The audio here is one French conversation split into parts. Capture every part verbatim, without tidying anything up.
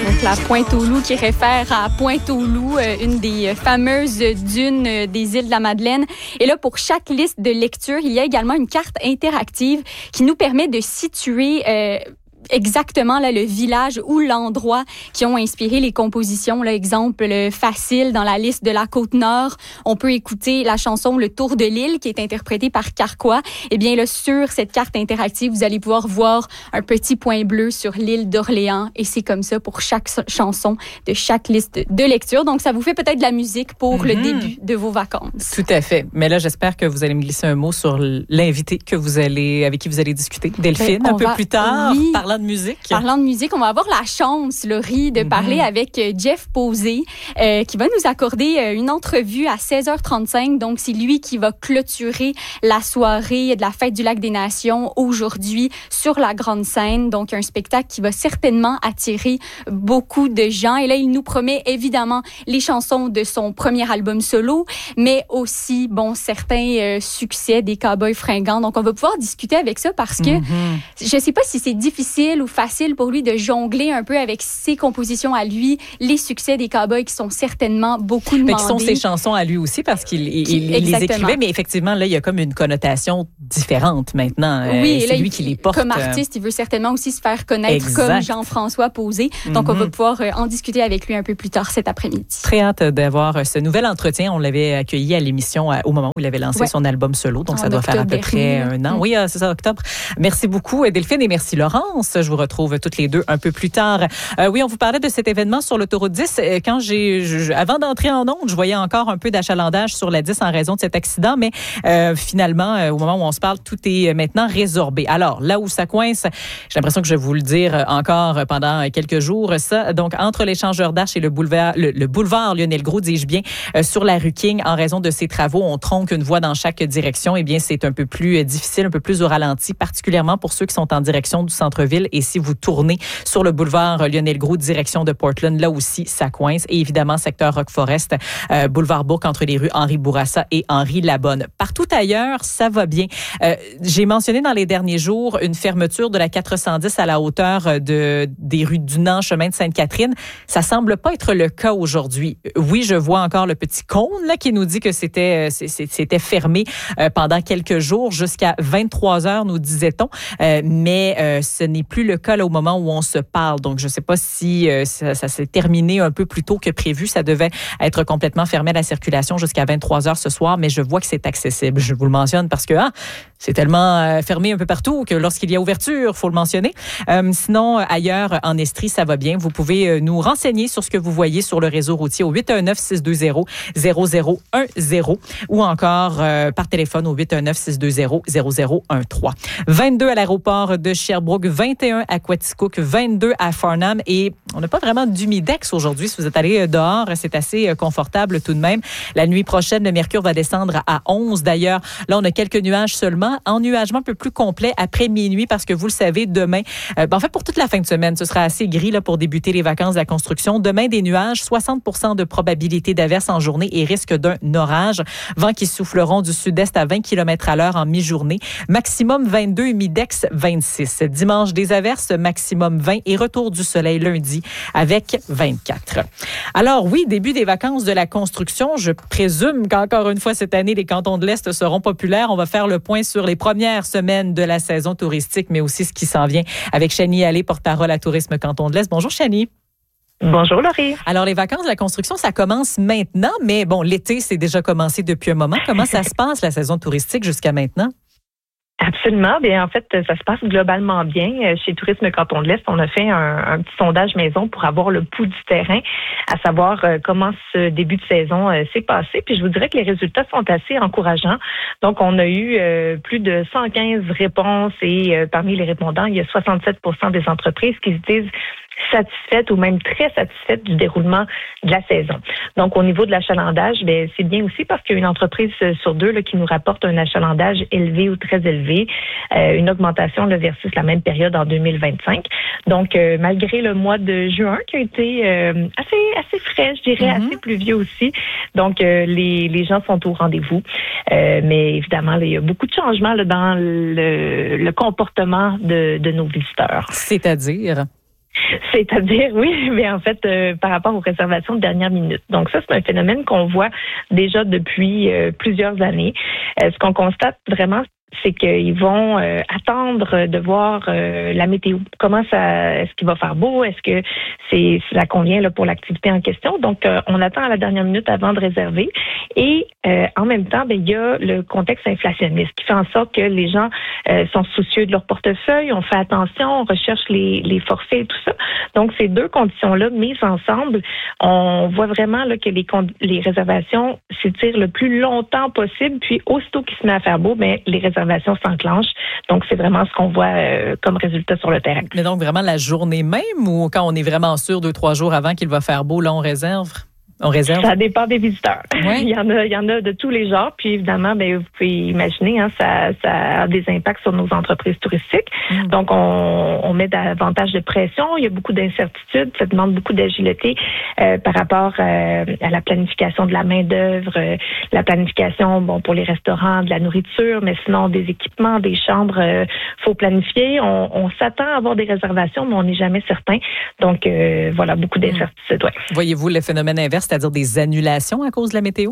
Donc, la Pointe-aux-Loups qui réfère à Pointe-aux-Loups, euh, une des fameuses dunes euh, des îles de la Madeleine. Et là, pour chaque liste de lecture, il y a également une carte interactive qui nous permet de situer euh, exactement là, le village ou l'endroit qui ont inspiré les compositions. Là, exemple le facile dans la liste de la Côte-Nord. On peut écouter la chanson Le Tour de l'île qui est interprétée par Carquois. Eh bien, là, sur cette carte interactive, vous allez pouvoir voir un petit point bleu sur l'île d'Orléans. Et c'est comme ça pour chaque chanson de chaque liste de lecture. Donc, ça vous fait peut-être de la musique pour mm-hmm. le début de vos vacances. Tout à fait. Mais là, j'espère que vous allez me glisser un mot sur l'invité que vous allez, avec qui vous allez discuter. Delphine, ben, un peu va, plus tard, oui. parlant de musique. Parlant de musique, on va avoir la chance, Laurie, de mm-hmm. parler avec Jeff Posé, euh, qui va nous accorder euh, une entrevue à seize heures trente-cinq. Donc, c'est lui qui va clôturer la soirée de la Fête du Lac des Nations aujourd'hui sur la grande scène. Donc, un spectacle qui va certainement attirer beaucoup de gens. Et là, il nous promet évidemment les chansons de son premier album solo, mais aussi, bon, certains euh, succès des Cowboys fringants. Donc, on va pouvoir discuter avec ça parce que mm-hmm. je sais pas si c'est difficile ou facile pour lui de jongler un peu avec ses compositions à lui, les succès des Cowboys qui sont certainement beaucoup demandés. Mais qui sont ses chansons à lui aussi parce qu'il il, il les écrivait, mais effectivement, là, il y a comme une connotation différente maintenant. Oui, euh, c'est là, lui qui les porte. Comme artiste, il veut certainement aussi se faire connaître exact. Comme Jean-François Posé. Donc, mm-hmm. on va pouvoir en discuter avec lui un peu plus tard cet après-midi. Très hâte d'avoir ce nouvel entretien. On l'avait accueilli à l'émission au moment où il avait lancé ouais. son album solo. Donc, en ça doit faire à peu près un an. Mm. Oui, c'est ça, octobre. Merci beaucoup, Delphine, et merci, Laurence. Je vous retrouve toutes les deux un peu plus tard. Euh, oui, on vous parlait de cet événement sur l'autoroute dix. Quand j'ai, je, avant d'entrer en onde, je voyais encore un peu d'achalandage sur la dix en raison de cet accident, mais euh, finalement, euh, au moment où on se parle, tout est maintenant résorbé. Alors, là où ça coince, j'ai l'impression que je vais vous le dire encore pendant quelques jours, ça, donc entre l'échangeur d'Arche et le boulevard, le, le boulevard Lionel Groulx, dis-je bien, euh, sur la rue King, en raison de ces travaux, on tronque une voie dans chaque direction. Eh bien, c'est un peu plus difficile, un peu plus au ralenti, particulièrement pour ceux qui sont en direction du centre-ville. Et si vous tournez sur le boulevard Lionel Groulx, direction de Portland, là aussi, ça coince. Et évidemment, secteur Rock Forest, euh, boulevard Bourque, entre les rues Henri Bourassa et Henri Labonne. Partout ailleurs, ça va bien. Euh, j'ai mentionné dans les derniers jours une fermeture de la quatre cent dix à la hauteur de, des rues Dunant, chemin de Sainte-Catherine. Ça semble pas être le cas aujourd'hui. Oui, je vois encore le petit cône là, qui nous dit que c'était, c'était fermé euh, pendant quelques jours, jusqu'à vingt-trois heures, nous disait-on. Euh, mais euh, ce n'est plus le cas là, au moment où on se parle. Donc, je ne sais pas si euh, ça, ça s'est terminé un peu plus tôt que prévu. Ça devait être complètement fermé à la circulation jusqu'à vingt-trois heures ce soir, mais je vois que c'est accessible. Je vous le mentionne parce que ah, c'est tellement euh, fermé un peu partout que lorsqu'il y a ouverture, il faut le mentionner. Euh, sinon, ailleurs, en Estrie, ça va bien. Vous pouvez euh, nous renseigner sur ce que vous voyez sur le réseau routier au huit un neuf, six deux zéro, zéro zéro un zéro ou encore euh, par téléphone au huit un neuf, six deux zéro, zéro zéro un trois. vingt-deux à l'aéroport de Sherbrooke, vingt et un à Quaticook, vingt-deux à Farnham et on n'a pas vraiment d'humidex aujourd'hui. Si vous êtes allé dehors, c'est assez confortable tout de même. La nuit prochaine, le mercure va descendre à onze. D'ailleurs, là, on a quelques nuages seulement. Ennuagement un peu plus complet après minuit parce que vous le savez, demain, euh, en fait, pour toute la fin de semaine, ce sera assez gris là, pour débuter les vacances de la construction. Demain, des nuages, soixante pour cent de probabilité d'averse en journée et risque d'un orage. Vents qui souffleront du sud-est à vingt kilomètres à l'heure en mi-journée. Maximum vingt-deux, humidex vingt-six. Dimanche, des averses, maximum vingt et retour du soleil lundi avec vingt-quatre. Alors oui, début des vacances de la construction. Je présume qu'encore une fois cette année, les cantons de l'Est seront populaires. On va faire le point sur les premières semaines de la saison touristique, mais aussi ce qui s'en vient avec Chanie Allé, porte-parole à Tourisme Canton de l'Est. Bonjour Chanie. Bonjour Laurie. Alors les vacances de la construction, ça commence maintenant, mais bon, l'été, c'est déjà commencé depuis un moment. Comment ça se passe la saison touristique jusqu'à maintenant? Absolument. Bien, en fait, ça se passe globalement bien. Chez Tourisme Canton de l'Est, on a fait un, un petit sondage maison pour avoir le pouls du terrain, à savoir euh, comment ce début de saison euh, s'est passé. Puis je vous dirais que les résultats sont assez encourageants. Donc, on a eu euh, plus de cent quinze réponses et euh, parmi les répondants, il y a soixante-sept pour cent des entreprises qui se disent satisfaites ou même très satisfaites du déroulement de la saison. Donc, au niveau de l'achalandage, bien, c'est bien aussi parce qu'il y a une entreprise sur deux là, qui nous rapporte un achalandage élevé ou très élevé, euh, une augmentation là, versus la même période en deux mille vingt-cinq. Donc, euh, malgré le mois de juin qui a été euh, assez assez frais, je dirais, mm-hmm. assez pluvieux aussi. Donc, euh, les, les gens sont au rendez-vous. Euh, mais évidemment, là, il y a beaucoup de changements là, dans le, le comportement de, de nos visiteurs. C'est-à-dire? C'est-à-dire, oui, mais en fait, euh, par rapport aux réservations de dernière minute. Donc ça, c'est un phénomène qu'on voit déjà depuis euh, plusieurs années. Euh, ce qu'on constate vraiment, c'est qu'ils vont euh, attendre de voir euh, la météo. Comment ça, est-ce qu'il va faire beau? Est-ce que c'est ça convient là, pour l'activité en question? Donc, euh, on attend à la dernière minute avant de réserver. Et euh, en même temps, ben, il y a le contexte inflationniste qui fait en sorte que les gens euh, sont soucieux de leur portefeuille, on fait attention, on recherche les, les forfaits et tout ça. Donc, ces deux conditions-là mises ensemble, on voit vraiment là, que les, les réservations s'étirent le plus longtemps possible. Puis, aussitôt qu'il se met à faire beau, ben, les réservations s'enclenchent. Donc, c'est vraiment ce qu'on voit euh, comme résultat sur le terrain. Mais donc, vraiment la journée même ou quand on est vraiment sûr deux, trois jours avant qu'il va faire beau, là, on réserve? On réserve? Ça dépend des visiteurs. Ouais. il y en a, il y en a de tous les genres. Puis évidemment, ben vous pouvez imaginer, hein, ça, ça a des impacts sur nos entreprises touristiques. Mm. Donc, on, on met davantage de pression. Il y a beaucoup d'incertitudes. Ça demande beaucoup d'agilité euh, par rapport euh, à la planification de la main d'œuvre, euh, la planification, bon, pour les restaurants, de la nourriture, mais sinon des équipements, des chambres. Euh, faut planifier. On, on s'attend à avoir des réservations, mais on n'est jamais certain. Donc, euh, voilà, beaucoup d'incertitudes. Ouais. Voyez-vous le phénomène inverse, c'est-à-dire des annulations à cause de la météo?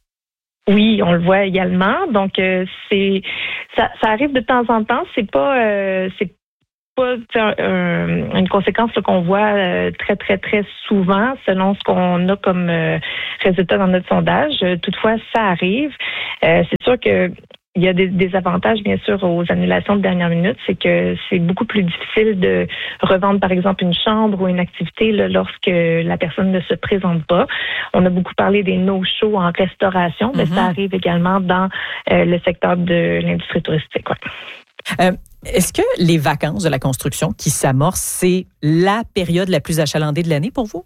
Oui, on le voit également. Donc, euh, c'est ça, ça arrive de temps en temps. C'est pas, euh, c'est pas un, un, une conséquence là, qu'on voit euh, très, très, très souvent selon ce qu'on a comme euh, résultat dans notre sondage. Euh, toutefois, ça arrive. Euh, c'est sûr que il y a des, des avantages, bien sûr, aux annulations de dernière minute, c'est que c'est beaucoup plus difficile de revendre, par exemple, une chambre ou une activité là, lorsque la personne ne se présente pas. On a beaucoup parlé des no-shows en restauration, mais mm-hmm. ça arrive également dans euh, le secteur de l'industrie touristique. Ouais. Euh, est-ce que les vacances de la construction qui s'amorcent, c'est la période la plus achalandée de l'année pour vous?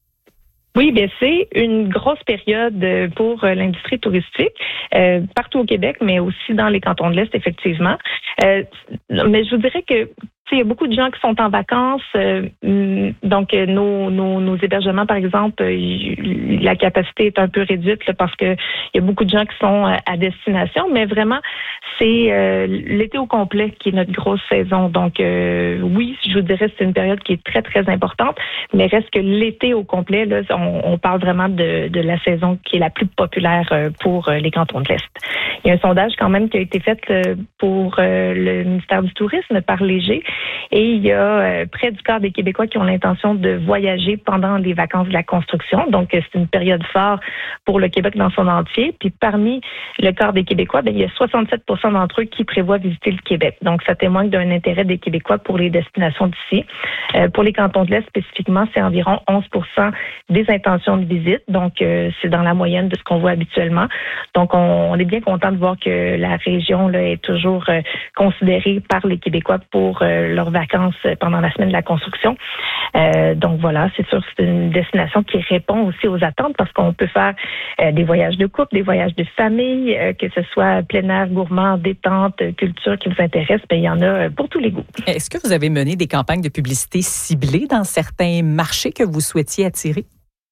Oui, bien c'est une grosse période pour l'industrie touristique, euh, partout au Québec, mais aussi dans les cantons de l'Est, effectivement. Euh, mais je vous dirais que il y a beaucoup de gens qui sont en vacances, euh, donc nos, nos, nos hébergements, par exemple, euh, la capacité est un peu réduite là, parce que il y a beaucoup de gens qui sont à destination, mais vraiment, c'est euh, l'été au complet qui est notre grosse saison. Donc euh, oui, je vous dirais c'est une période qui est très, très importante, mais reste que l'été au complet, là, on, on parle vraiment de, de la saison qui est la plus populaire pour les cantons de l'Est. Il y a un sondage quand même qui a été fait pour le ministère du Tourisme par Léger. Et il y a euh, près du quart des Québécois qui ont l'intention de voyager pendant les vacances de la construction. Donc, c'est une période forte pour le Québec dans son entier. Puis, parmi le quart des Québécois, bien, il y a soixante-sept pour cent d'entre eux qui prévoient visiter le Québec. Donc, ça témoigne d'un intérêt des Québécois pour les destinations d'ici. Euh, pour les cantons de l'Est, spécifiquement, c'est environ onze pour cent des intentions de visite. Donc, euh, c'est dans la moyenne de ce qu'on voit habituellement. Donc, on, on est bien content de voir que la région là, est toujours euh, considérée par les Québécois pour euh, leurs vacances pendant la semaine de la construction. Euh, donc voilà, c'est sûr que c'est une destination qui répond aussi aux attentes parce qu'on peut faire euh, des voyages de couple, des voyages de famille, euh, que ce soit plein air, gourmand, détente, culture qui vous intéresse, bien, il y en a pour tous les goûts. Est-ce que vous avez mené des campagnes de publicité ciblées dans certains marchés que vous souhaitiez attirer?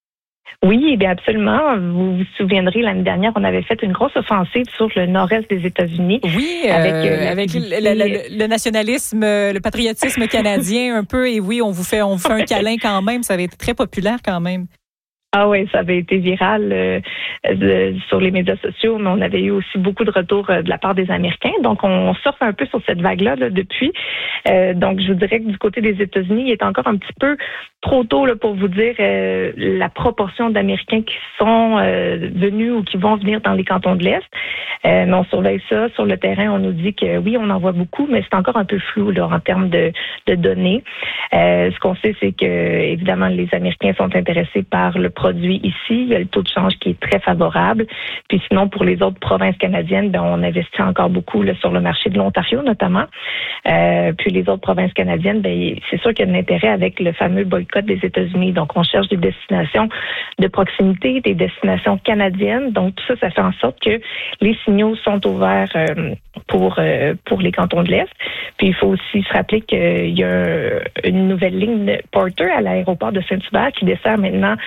Oui, bien absolument. Vous vous souviendrez, l'année dernière, on avait fait une grosse offensive sur le nord-est des États-Unis. Oui, euh, avec, euh, avec le, le, le nationalisme, le patriotisme canadien un peu. Et oui, on vous fait, on vous fait un câlin quand même. Ça avait été très populaire quand même. Ah oui, ça avait été viral euh, de, sur les médias sociaux, mais on avait eu aussi beaucoup de retours euh, de la part des Américains. Donc, on surfe un peu sur cette vague-là là, depuis. Euh, donc, je vous dirais que du côté des États-Unis, il est encore un petit peu trop tôt là, pour vous dire euh, la proportion d'Américains qui sont euh, venus ou qui vont venir dans les cantons de l'Est. Euh, mais on surveille ça. Sur le terrain, on nous dit que oui, on en voit beaucoup, mais c'est encore un peu flou là, en termes de, de données. Euh, ce qu'on sait, c'est que évidemment, les Américains sont intéressés par le produit ici. Il y a le taux de change qui est très favorable. Puis sinon, pour les autres provinces canadiennes, ben, on investit encore beaucoup là, sur le marché de l'Ontario notamment. Euh, puis les autres provinces canadiennes, ben, c'est sûr qu'il y a un intérêt avec le fameux boycott des États-Unis. Donc, on cherche des destinations de proximité, des destinations canadiennes. Donc, tout ça, ça fait en sorte que les signaux sont ouverts euh, pour euh, pour les cantons de l'Est. Puis, il faut aussi se rappeler qu'il y a une nouvelle ligne Porter à l'aéroport de Saint-Hubert qui dessert maintenant euh,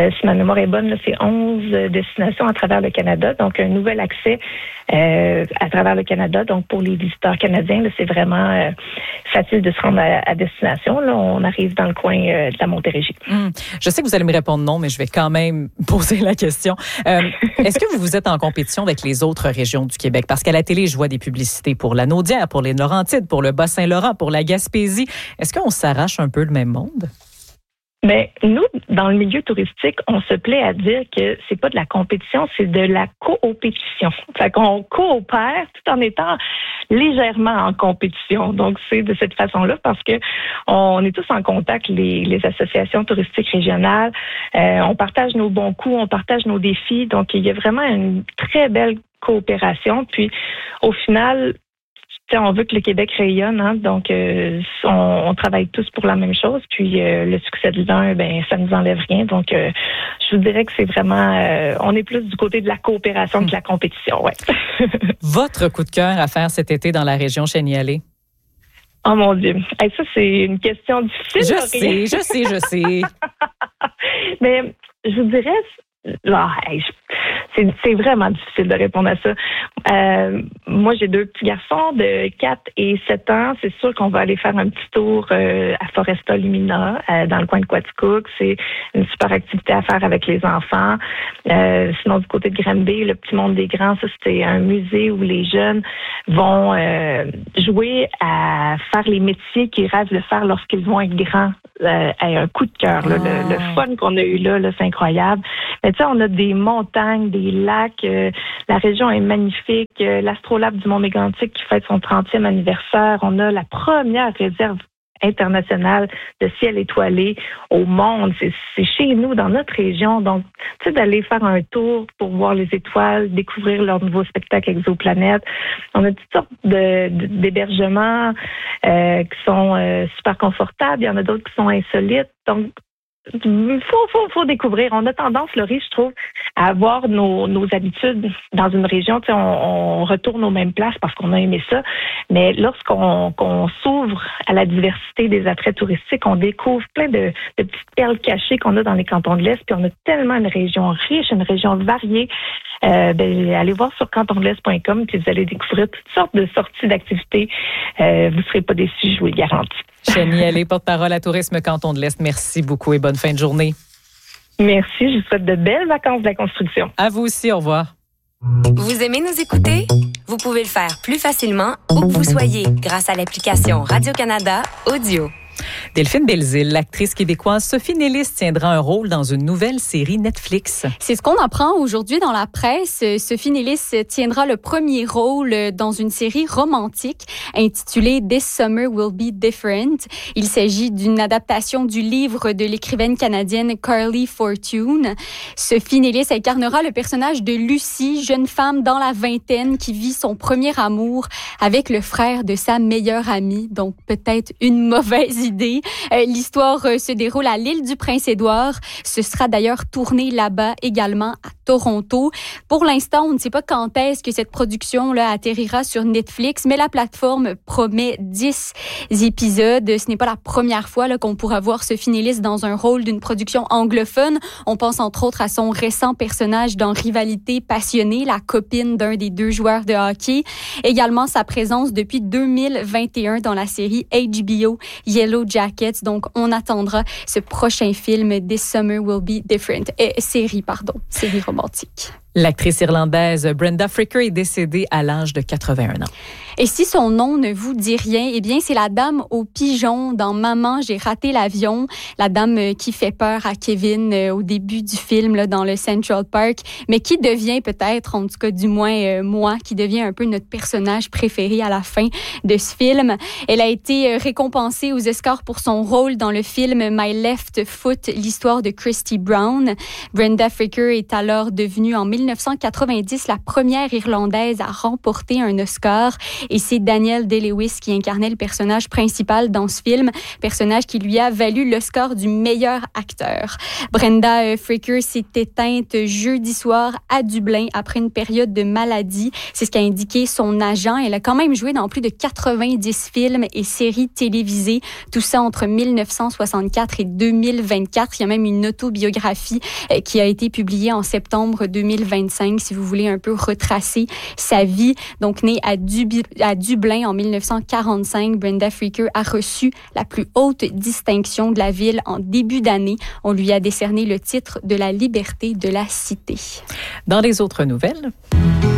Euh, si ma mémoire est bonne, là, c'est onze destinations à travers le Canada. Donc, un nouvel accès euh, à travers le Canada. Donc, pour les visiteurs canadiens, là, c'est vraiment euh, facile de se rendre à, à destination. Là, on arrive dans le coin euh, de la Montérégie. Mmh. Je sais que vous allez me répondre non, mais je vais quand même poser la question. Euh, est-ce que vous êtes en compétition avec les autres régions du Québec? Parce qu'à la télé, je vois des publicités pour la Naudière, pour les Laurentides, pour le Bas-Saint-Laurent, pour la Gaspésie. Est-ce qu'on s'arrache un peu le même monde? Mais nous, dans le milieu touristique, on se plaît à dire que c'est pas de la compétition, c'est de la coopétition. Fait qu'on coopère tout en étant légèrement en compétition. Donc, c'est de cette façon-là parce que on est tous en contact, les, les associations touristiques régionales. Euh, on partage nos bons coups, on partage nos défis. Donc, il y a vraiment une très belle coopération. Puis, au final, on veut que le Québec rayonne, hein, donc euh, on, on travaille tous pour la même chose. Puis euh, le succès de l'un, ben ça nous enlève rien. Donc euh, je vous dirais que c'est vraiment, euh, on est plus du côté de la coopération que de la compétition. Ouais. Votre coup de cœur à faire cet été dans la région Chenialé? Oh mon Dieu, hey, ça c'est une question difficile. Je sais, je sais, je sais. Mais je vous dirais. Ah, hey, c'est, c'est vraiment difficile de répondre à ça. Euh, moi, j'ai deux petits garçons de quatre et sept ans. C'est sûr qu'on va aller faire un petit tour euh, à Foresta Lumina, euh, dans le coin de Quaticook. C'est une super activité à faire avec les enfants. Euh, sinon, du côté de Granby, le Petit Monde des Grands, ça, c'est un musée où les jeunes vont euh, jouer à faire les métiers qu'ils rêvent de faire lorsqu'ils vont être grands. Euh, un coup de cœur. Là, oh. le, le fun qu'on a eu là, là c'est incroyable. Mais tu sais, on a des montagnes, des lacs. Euh, la région est magnifique. Euh, L'Astrolabe du Mont-Mégantic qui fête son trentième anniversaire. On a la première réserve internationale de ciel étoilé au monde. C'est, c'est chez nous, dans notre région. Donc, tu sais, d'aller faire un tour pour voir les étoiles, découvrir leur nouveau spectacle Exoplanète. On a toutes sortes de, de, d'hébergements euh, qui sont euh, super confortables. Il y en a d'autres qui sont insolites. Donc, il faut, faut, faut découvrir. On a tendance, Laurie, je trouve, à avoir nos, nos habitudes dans une région. Tu sais, on, on retourne aux mêmes places parce qu'on a aimé ça. Mais lorsqu'on qu'on s'ouvre à la diversité des attraits touristiques, on découvre plein de, de petites perles cachées qu'on a dans les cantons de l'Est. Puis on a tellement une région riche, une région variée. Euh, ben, allez voir sur canton de l'est point com puis vous allez découvrir toutes sortes de sorties d'activités. Euh, vous ne serez pas déçus, je vous le garantis. Chenialé, porte-parole à Tourisme Canton de l'Est. Merci beaucoup et bonne fin de journée. Merci, je vous souhaite de belles vacances de la construction. À vous aussi, au revoir. Vous aimez nous écouter? Vous pouvez le faire plus facilement où que vous soyez grâce à l'application Radio-Canada Audio. Delphine Belzile, l'actrice québécoise Sophie Nélis tiendra un rôle dans une nouvelle série Netflix. C'est ce qu'on apprend aujourd'hui dans la presse. Sophie Nélis tiendra le premier rôle dans une série romantique intitulée This Summer Will Be Different. Il s'agit d'une adaptation du livre de l'écrivaine canadienne Carly Fortune. Sophie Nélis incarnera le personnage de Lucie, jeune femme dans la vingtaine qui vit son premier amour avec le frère de sa meilleure amie. Donc peut-être une mauvaise idée. Euh, l'histoire euh, se déroule à l'île du Prince-Édouard. Ce sera d'ailleurs tourné là-bas également à Toronto. Pour l'instant, on ne sait pas quand est-ce que cette production-là atterrira sur Netflix, mais la plateforme promet dix épisodes. Ce n'est pas la première fois là, qu'on pourra voir Sophie Nélis dans un rôle d'une production anglophone. On pense entre autres à son récent personnage dans Rivalité passionnée, la copine d'un des deux joueurs de hockey. Également sa présence depuis deux mille vingt et un dans la série H B O Yellow Jackets. Donc, on attendra ce prochain film, This Summer Will Be Different. Euh, série, pardon. Série romantique. L'actrice irlandaise Brenda Fricker est décédée à l'âge de quatre-vingt-un ans. Et si son nom ne vous dit rien, eh bien, c'est la dame au pigeon dans Maman, j'ai raté l'avion. La dame qui fait peur à Kevin euh, au début du film, là, dans le Central Park, mais qui devient peut-être, en tout cas du moins euh, moi, qui devient un peu notre personnage préféré à la fin de ce film. Elle a été récompensée aux Oscars pour son rôle dans le film My Left Foot, l'histoire de Christy Brown. Brenda Fricker est alors devenue en mille dix-neuf cent quatre-vingt-dix, la première Irlandaise à remporter un Oscar. Et c'est Danielle Day-Lewis qui incarnait le personnage principal dans ce film, personnage qui lui a valu l'Oscar du meilleur acteur. Brenda Fricker s'est éteinte jeudi soir à Dublin après une période de maladie. C'est ce qu'a indiqué son agent. Elle a quand même joué dans plus de quatre-vingt-dix films et séries télévisées, tout ça entre dix-neuf cent soixante-quatre et deux mille vingt-quatre. Il y a même une autobiographie qui a été publiée en septembre deux mille vingt-cinq, si vous voulez un peu retracer sa vie. Donc, née à, Dubi- à Dublin en dix-neuf cent quarante-cinq, Brenda Fricker a reçu la plus haute distinction de la ville en début d'année. On lui a décerné le titre de la liberté de la cité. Dans les autres nouvelles...